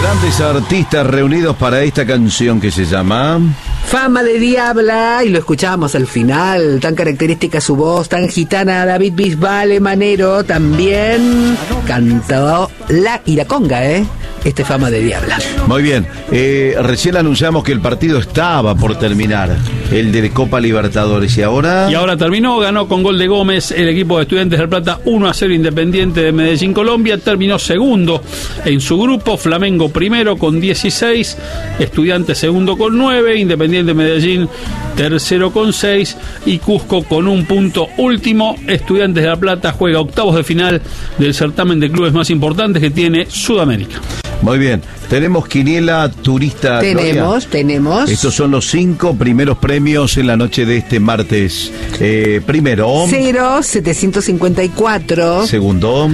Grandes artistas reunidos para esta canción que se llama Fama de Diabla, y lo escuchábamos al final, tan característica su voz, tan gitana. David Bisbal Manero también cantó la iraconga, este Fama de Diabla. Muy bien, recién anunciamos que el partido estaba por terminar, el de Copa Libertadores, y ahora terminó, ganó con gol de Gómez el equipo de Estudiantes de La Plata 1-0 Independiente de Medellín, Colombia. Terminó segundo en su grupo, Flamengo primero con 16, Estudiantes segundo con 9, Independiente de Medellín tercero con 6 y Cusco con un punto último. Estudiantes de La Plata juega octavos de final del certamen de clubes más importantes que tiene Sudamérica. Muy bien, tenemos quiniela turista. Tenemos. Estos son los 5 primeros premios en la noche de este martes. Primero 0,754. Segundo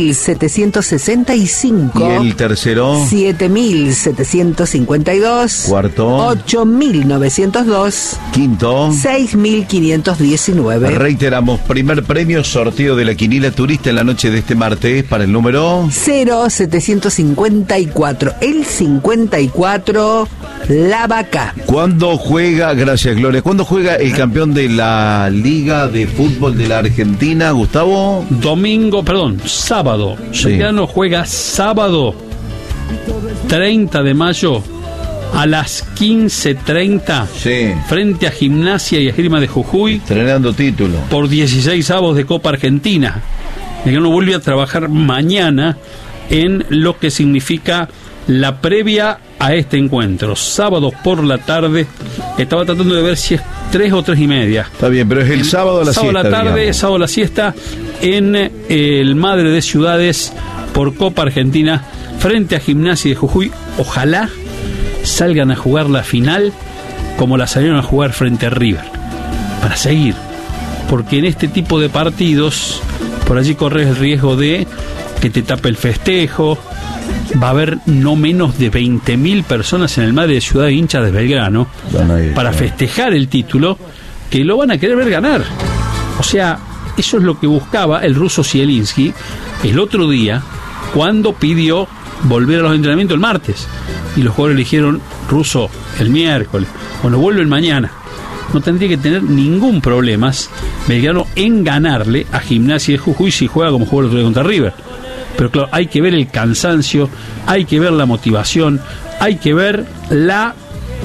1,765. Y el tercero 7,752. Cuarto 8,902. Quinto 6,519. Reiteramos, primer premio, sorteo de la quiniela turista en la noche de este martes para el número 0,754. El 54, la vaca. ¿Cuándo juega, gracias Gloria, cuándo juega el campeón de la Liga de Fútbol de la Argentina, Gustavo? Sábado. Belgrano juega sábado 30 de mayo a las 15:30 frente a Gimnasia y Esgrima de Jujuy, estrenando título por 16avos de Copa Argentina. Belgrano vuelve a trabajar mañana en lo que significa la previa a este encuentro. Sábado por la tarde, estaba tratando de ver si es 3 o 3:30. Está bien, pero es el sábado a la siesta. Sábado a la tarde, digamos. Sábado a la siesta en el Madre de Ciudades por Copa Argentina frente a Gimnasia de Jujuy. Ojalá salgan a jugar la final como la salieron a jugar frente a River, para seguir, porque en este tipo de partidos por allí corres el riesgo de que te tape el festejo. Va a haber no menos de 20.000 personas en el Madre de Ciudad, hinchas de Belgrano, para festejar el título, que lo van a querer ver ganar. O sea, eso es lo que buscaba el ruso Zielinski el otro día, cuando pidió volver a los entrenamientos el martes, y los jugadores eligieron Russo el miércoles. Bueno, vuelven mañana. No tendría que tener ningún problema Belgrano en ganarle a Gimnasia de Jujuy si juega como jugó el otro día contra River. Pero claro, hay que ver el cansancio, hay que ver la motivación, hay que ver la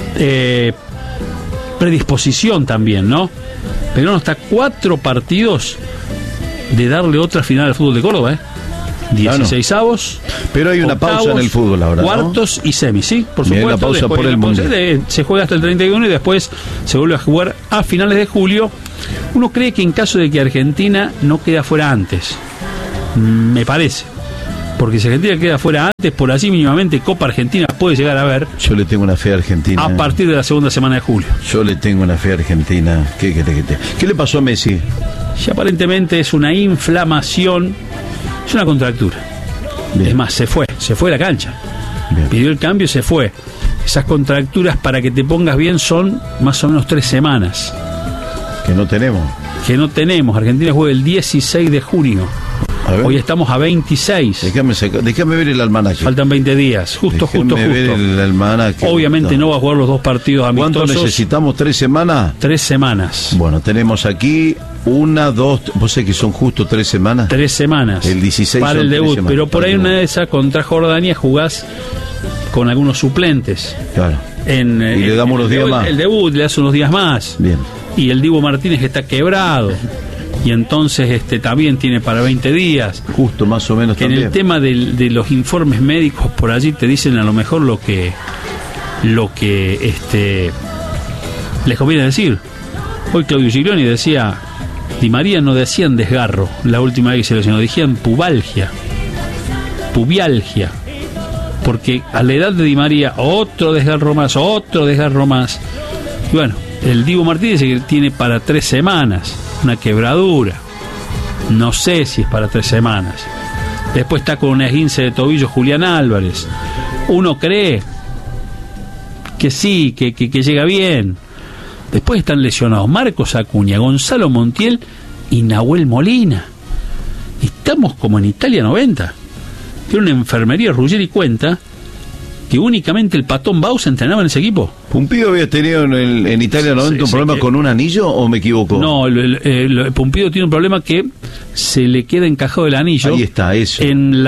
predisposición también, ¿no? Belgrano está 4 partidos de darle otra final al fútbol de Córdoba, 16avos. Pero hay una pausa en el fútbol ahora, cuartos, ¿no? Y semis, sí, por supuesto. Una pausa por el Mundial. Se juega hasta el 31 y después se vuelve a jugar a finales de julio. Uno cree que en caso de que Argentina no quede afuera antes, me parece, porque si Argentina queda fuera antes, por allí mínimamente Copa Argentina puede llegar a ver. Yo le tengo una fe a Argentina. A partir de la segunda semana de julio. Yo le tengo una fe a Argentina. ¿Qué le pasó a Messi? Y aparentemente es una inflamación, es una contractura. Bien. Es más, se fue de la cancha. Bien. Pidió el cambio y se fue. Esas contracturas, para que te pongas bien, son más o menos 3 semanas. Que no tenemos. Argentina juega el 16 de junio. Hoy estamos a 26. Déjame ver el almanaque. Faltan 20 días, justo. Ver el almanaque. Obviamente no va a jugar los 2 partidos amistosos. ¿Cuánto necesitamos? ¿3 semanas? 3 semanas. Bueno, tenemos aquí 1, 2, vos sabés que son justo 3 semanas. 3 semanas. El 16 para el debut, pero por ahí una de esas contra Jordania jugás con algunos suplentes. Claro. Y le damos unos días más. El debut le das unos días más. Bien. Y el Dibu Martínez está quebrado. Y entonces también tiene para 20 días. Justo, más o menos. Que también. En el tema de los informes médicos, por allí te dicen a lo mejor lo que les conviene decir. Hoy Claudio Giglioni decía, Di María no decían desgarro la última vez que se lesionó, decían pubialgia, porque a la edad de Di María otro desgarro más. Y bueno, el Dibu Martínez dice que tiene para 3 semanas una quebradura, no sé si es para 3 semanas. Después está con un esguince de tobillo Julián Álvarez. Uno cree que sí, que llega bien. Después están lesionados Marcos Acuña, Gonzalo Montiel y Nahuel Molina. Estamos como en Italia 90. Tiene una enfermería, Ruggeri cuenta, que únicamente el Patón Bausa entrenaba en ese equipo. ¿Pumpido había tenido en Italia 90 un problema con un anillo o me equivoco? No, Pumpido tiene un problema que se le queda encajado el anillo. Ahí está, eso.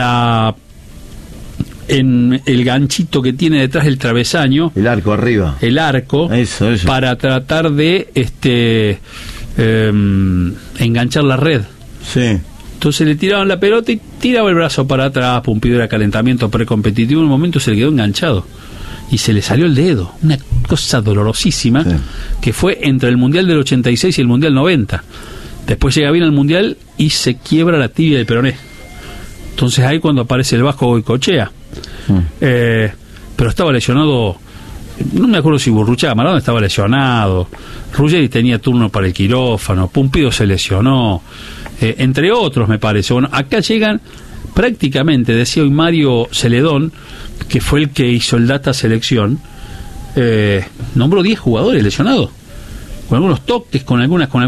En el ganchito que tiene detrás del travesaño. El arco arriba. El arco. Eso. Para tratar de enganchar la red. Sí. Entonces le tiraban la pelota y tiraba el brazo para atrás. Pumpido era calentamiento precompetitivo. En un momento se le quedó enganchado y se le salió el dedo. Una cosa dolorosísima, sí, que fue entre el Mundial del 86 y el Mundial 90. Después llega bien al Mundial y se quiebra la tibia del peroné. Entonces ahí cuando aparece el Vasco Goicoechea. Pero estaba lesionado, no me acuerdo si Burruchaga Maradona estaba lesionado, Ruggeri tenía turno para el quirófano, Pumpido se lesionó, entre otros me parece. Bueno, acá llegan prácticamente, decía hoy Mario Celedón, que fue el que hizo el data selección, nombró 10 jugadores lesionados, con algunos toques, con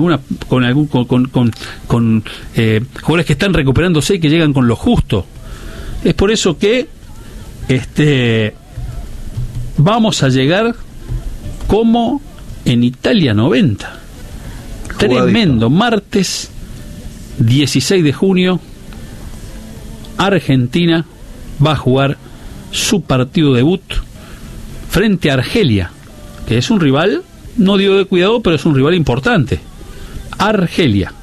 jugadores que están recuperándose y que llegan con lo justo. Es por eso que vamos a llegar como en Italia 90. Tremendo. Martes 16 de junio, Argentina va a jugar su partido debut frente a Argelia, que es un rival, no digo de cuidado, pero es un rival importante. Argelia,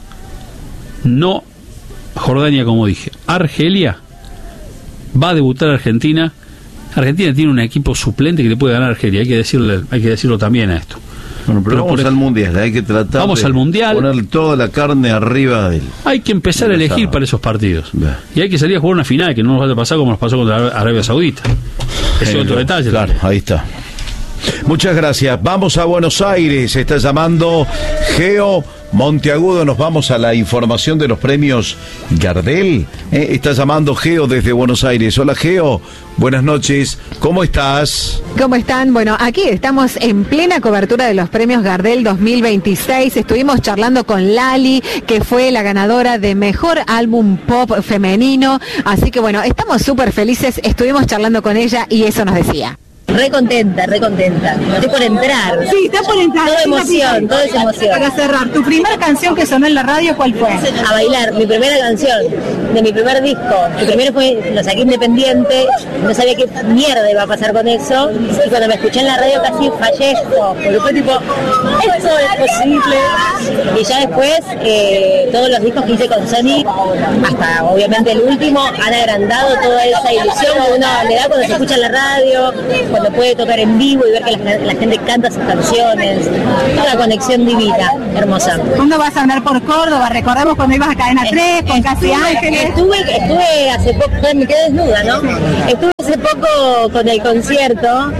no Jordania, como dije. Argelia va a debutar Argentina. Argentina tiene un equipo suplente que le puede ganar a Argelia, hay que decirlo también a esto. Bueno, pero vamos al Mundial, hay que tratar al Mundial, poner toda la carne arriba del... Hay que empezar a elegir para esos partidos. Y hay que salir a jugar una final, que no nos va a pasar como nos pasó contra Arabia Saudita. Ese es otro detalle. Claro, ahí está. Muchas gracias. Vamos a Buenos Aires. Está llamando Geo Monteagudo. Nos vamos a la información de los premios Gardel. Está llamando Geo desde Buenos Aires. Hola, Geo. Buenas noches. ¿Cómo estás? ¿Cómo están? Bueno, aquí estamos en plena cobertura de los premios Gardel 2026. Estuvimos charlando con Lali, que fue la ganadora de Mejor Álbum Pop Femenino. Así que bueno, estamos súper felices. Estuvimos charlando con ella y eso nos decía. Re contenta. Estoy por entrar. Sí, está por entrar. Todo emoción. Para cerrar, ¿tu primera canción que sonó en la radio cuál fue? A bailar, mi primera canción de mi primer disco. Mi primero lo saqué independiente, no sabía qué mierda iba a pasar con eso. Y cuando me escuché en la radio casi fallezco, porque fue tipo, esto es posible. Y ya después, todos los discos que hice con Sony, hasta obviamente el último, han agrandado toda esa ilusión que uno le da cuando se escucha en la radio, cuando puede tocar en vivo y ver que la gente canta sus canciones. Una conexión divina, hermosa. ¿Cuándo vas a hablar por Córdoba? Recordamos cuando ibas a Cadena 3 con Casi Ángeles. Estuve hace poco, me quedé desnuda, ¿no? Estuve hace poco con el concierto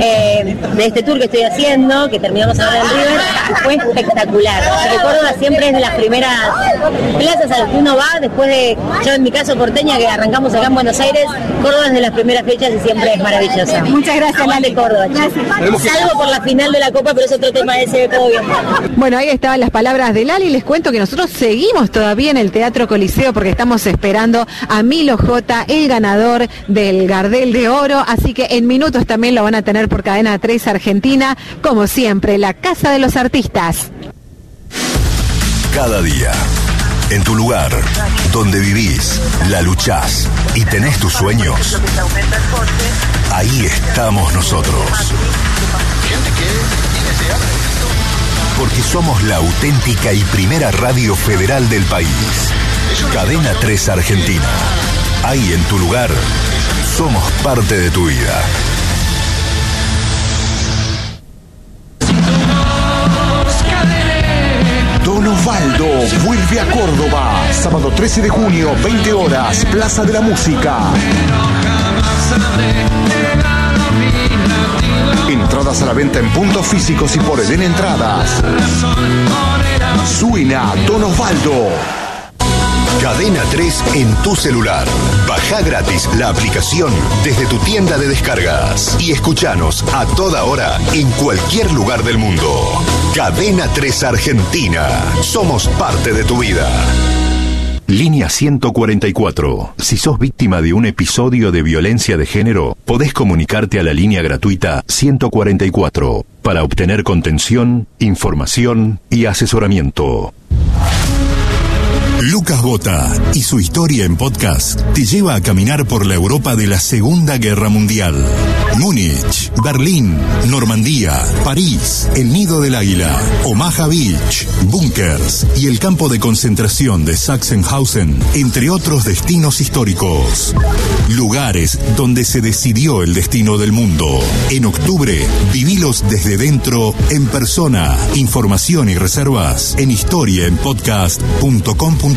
de este tour que estoy haciendo, que terminamos ahora en River, y fue espectacular. Porque Córdoba siempre es de las primeras plazas a las que uno va, después de, yo en mi caso porteña, que arrancamos acá en Buenos Aires, Córdoba es de las primeras fechas y siempre es maravillosa. Muchas gracias, Lali. Córdoba. Salvo por la final de la Copa, pero es otro tema ese, todo bien. Bueno, ahí estaban las palabras de Lali. Les cuento que nosotros seguimos todavía en el Teatro Coliseo porque estamos esperando a Milo J, el ganador del Gardel de Oro, así que en minutos también lo van a tener por Cadena 3 Argentina, como siempre, la Casa de los Artistas. Cada día, en tu lugar, donde vivís, la luchás y tenés tus sueños, ahí estamos nosotros. Porque somos la auténtica y primera radio federal del país. Cadena 3 Argentina. Ahí en tu lugar, somos parte de tu vida. Don Osvaldo vuelve a Córdoba, sábado 13 de junio, 20 horas, Plaza de la Música. Entradas a la venta en puntos físicos y por Eden Entradas. Suena Don Osvaldo. Cadena 3 en tu celular. Baja gratis la aplicación desde tu tienda de descargas y escuchanos a toda hora en cualquier lugar del mundo. Cadena 3 Argentina. Somos parte de tu vida. Línea 144. Si sos víctima de un episodio de violencia de género, podés comunicarte a la línea gratuita 144 para obtener contención, información y asesoramiento. Lucas Bota y su historia en podcast te lleva a caminar por la Europa de la Segunda Guerra Mundial. Múnich, Berlín, Normandía, París, el Nido del Águila, Omaha Beach, búnkers y el campo de concentración de Sachsenhausen, entre otros destinos históricos. Lugares donde se decidió el destino del mundo. En octubre, vivilos desde dentro, en persona. Información y reservas en historiaenpodcast.com.ar.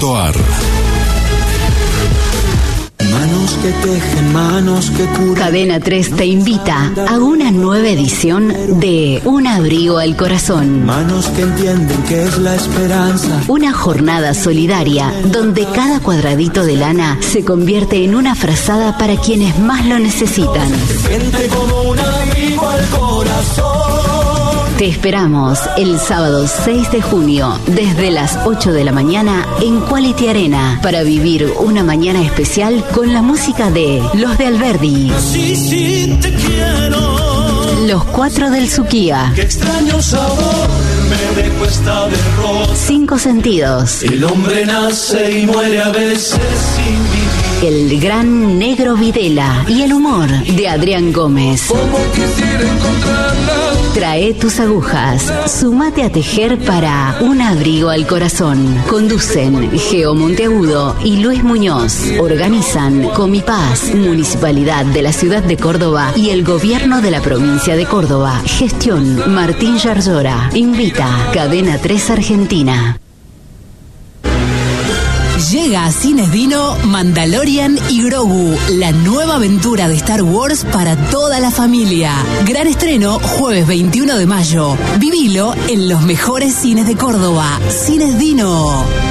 Manos que tejen, manos que curan. Cadena 3 te invita a una nueva edición de Un abrigo al corazón. Manos que entienden que es la esperanza. Una jornada solidaria donde cada cuadradito de lana se convierte en una frazada para quienes más lo necesitan. Siente como un abrigo al corazón. Te esperamos el sábado 6 de junio desde las 8 de la mañana en Quality Arena para vivir una mañana especial con la música de Los de Alberdi, Sí, te quiero. Los Cuatro del Suquía, Qué extraño sabor me dejó esta derrota. Cinco Sentidos, El hombre nace y muere a veces sin vivir. el gran Negro Videla y el humor de Adrián Gómez. Como quisiera encontrarla. Trae tus agujas, sumate a tejer para Un abrigo al corazón. Conducen Geo Monteagudo y Luis Muñoz. Organizan Comipaz, Municipalidad de la Ciudad de Córdoba y el Gobierno de la Provincia de Córdoba. Gestión Martín Yarzora. Invita Cadena 3 Argentina. Llega a Cines Dino Mandalorian y Grogu, la nueva aventura de Star Wars para toda la familia. Gran estreno jueves 21 de mayo. Vivilo en los mejores cines de Córdoba. Cines Dino.